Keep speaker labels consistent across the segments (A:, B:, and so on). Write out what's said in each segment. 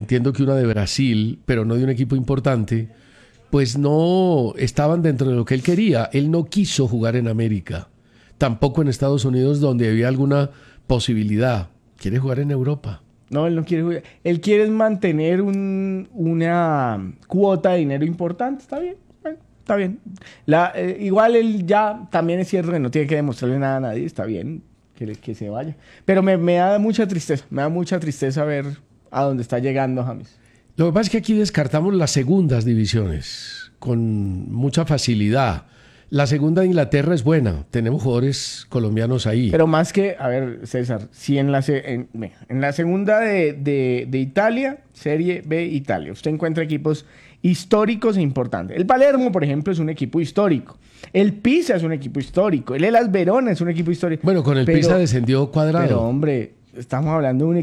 A: entiendo que una de Brasil, pero no de un equipo importante, pues no estaban dentro de lo que él quería. Él no quiso jugar en América, tampoco en Estados Unidos, donde había alguna posibilidad. Quiere jugar en Europa.
B: No, él no quiere jugar. Él quiere mantener una cuota de dinero importante. Está bien, bueno, está bien. Igual él ya también es cierto que no tiene que demostrarle nada a nadie. Está bien que se vaya. Pero me da mucha tristeza. Me da mucha tristeza ver a dónde está llegando James.
A: Lo que pasa es que aquí descartamos las segundas divisiones con mucha facilidad. La segunda de Inglaterra es buena. Tenemos jugadores colombianos ahí.
B: Pero más que, a ver, César, si en la segunda de Italia, Serie B Italia, usted encuentra equipos históricos e importantes. El Palermo, por ejemplo, es un equipo histórico. El Pisa es un equipo histórico. El Hellas Verona es un equipo histórico.
A: Bueno, con el Pisa descendió Cuadrado.
B: Pero, hombre, estamos hablando de un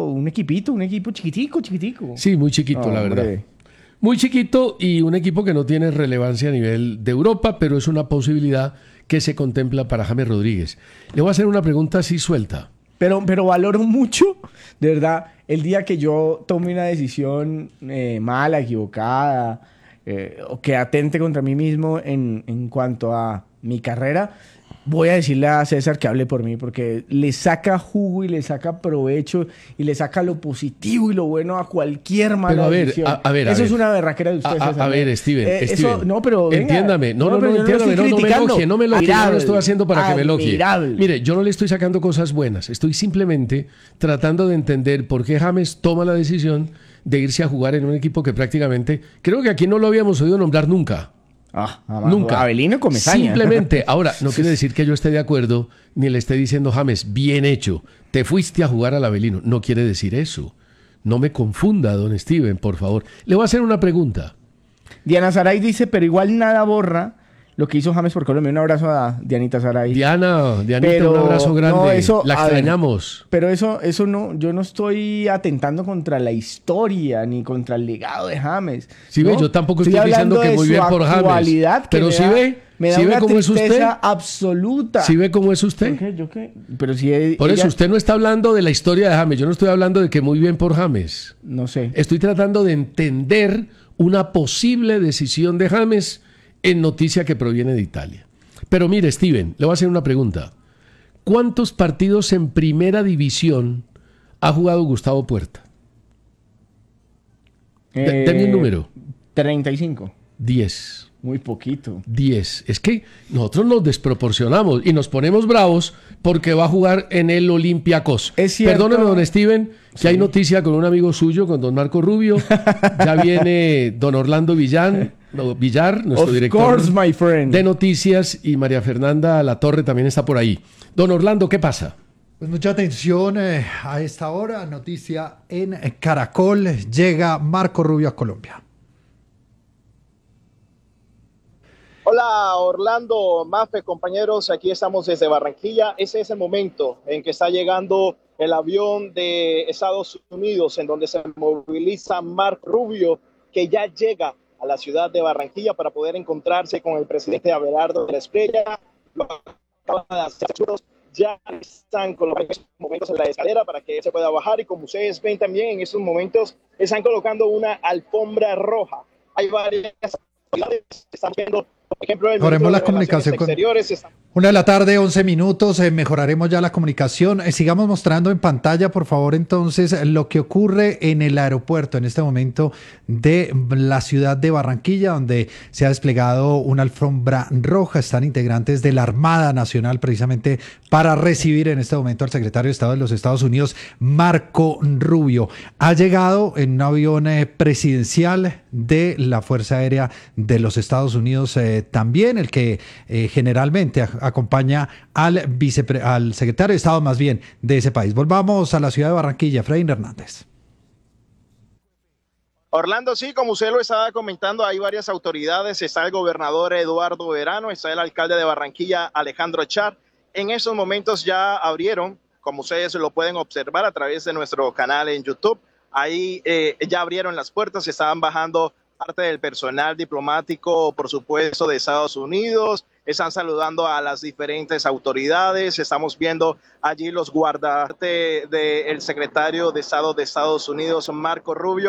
B: equipo chiquitico.
A: Sí, muy chiquito,
B: No,
A: la verdad.
B: hombre.
A: Muy chiquito y un equipo que no tiene relevancia a nivel de Europa, pero es una posibilidad que se contempla para James Rodríguez. Le voy a hacer una pregunta así suelta.
B: Pero valoro mucho, de verdad, el día que yo tome una decisión mala, equivocada, o que atente contra mí mismo en cuanto a mi carrera, voy a decirle a César que hable por mí, porque le saca jugo y le saca provecho y le saca lo positivo y lo bueno a cualquier mala
A: Pero a ver,
B: decisión.
A: a ver.
B: Eso es una berraquera de usted, César.
A: A ver, Steven.
B: Eso, no, pero venga.
A: Entiéndame. No,
B: pero yo
A: entiéndame.
B: lo estoy criticando.
A: No me elogie. No lo estoy haciendo para que me elogie.
B: Admirable.
A: Mire, yo no le estoy sacando cosas buenas. Estoy simplemente tratando de entender por qué James toma la decisión de irse a jugar en un equipo que prácticamente, creo que aquí no lo habíamos oído nombrar nunca. Nunca.
B: Avelino Comesaña.
A: Simplemente, ahora, no quiere decir que yo esté de acuerdo ni le esté diciendo, James, bien hecho, te fuiste a jugar al Avelino. No quiere decir eso. No me confunda, don Steven, por favor. Le voy a hacer una pregunta.
B: Diana Saray dice, pero igual nada borra lo que hizo James por Colombia. Un abrazo a Dianita Saray.
A: Dianita,
B: Pero,
A: un abrazo grande.
B: no, eso,
A: la extrañamos.
B: Pero eso no, yo no estoy atentando contra la historia ni contra el legado de James.
A: Sí,
B: ¿no?
A: ve, yo tampoco estoy diciendo que muy bien por James.
B: Pero
A: sí ve,
B: me da
A: ¿sí ve
B: una
A: cómo es usted?
B: tristeza absoluta.
A: ¿Sí ve cómo es usted?
B: ¿Yo qué? Pero si
A: Por eso, usted no está hablando de la historia de James. Yo no estoy hablando de que muy bien por James.
B: No sé.
A: Estoy tratando de entender una posible decisión de James en noticia que proviene de Italia. Pero mire, Steven, le voy a hacer una pregunta. ¿Cuántos partidos en primera división ha jugado Gustavo Puerta? Deme un número.
B: 35.
A: 10.
B: Muy poquito.
A: 10. Es que nosotros nos desproporcionamos y nos ponemos bravos porque va a jugar en el Olympiacos.
B: Es cierto.
A: Perdóneme, don Steven, que hay noticia con un amigo suyo, con don Marco Rubio. Ya viene don Orlando Villar, nuestro director
B: Of course, my friend.
A: de noticias, y María Fernanda Latorre también está por ahí. Don Orlando, ¿qué pasa?
C: Pues mucha atención a esta hora. Noticia en Caracol. Llega Marco Rubio a Colombia.
D: Hola Orlando, Mafe, compañeros, aquí estamos desde Barranquilla. Ese es el momento en que está llegando el avión de Estados Unidos, en donde se moviliza Marco Rubio, que ya llega a la ciudad de Barranquilla para poder encontrarse con el presidente Abelardo de la Espriella. Lo acaba de hacer, ya están colocando en estos momentos en la escalera para que se pueda bajar, y como ustedes ven también en estos momentos están colocando una alfombra roja. Hay varias actividades que están viendo. Por ejemplo,
C: Mejoremos la comunicación con 1:11 p.m. Mejoraremos ya la comunicación. Sigamos mostrando en pantalla, por favor, entonces, lo que ocurre en el aeropuerto en este momento de la ciudad de Barranquilla, donde se ha desplegado una alfombra roja. Están integrantes de la Armada Nacional precisamente para recibir en este momento al secretario de Estado de los Estados Unidos, Marco Rubio. Ha llegado en un avión presidencial de la Fuerza Aérea de los Estados Unidos, también el que generalmente acompaña al secretario de Estado más bien de ese país. Volvamos a la ciudad de Barranquilla. Efraín Hernández.
D: Orlando, sí, como usted lo estaba comentando, hay varias autoridades. Está el gobernador Eduardo Verano, está el alcalde de Barranquilla, Alejandro Char. En estos momentos ya abrieron, como ustedes lo pueden observar a través de nuestro canal en YouTube, ahí ya abrieron las puertas, estaban bajando parte del personal diplomático, por supuesto, de Estados Unidos. Están saludando a las diferentes autoridades. Estamos viendo allí los guardaarte del secretario de Estado de Estados Unidos, Marco Rubio.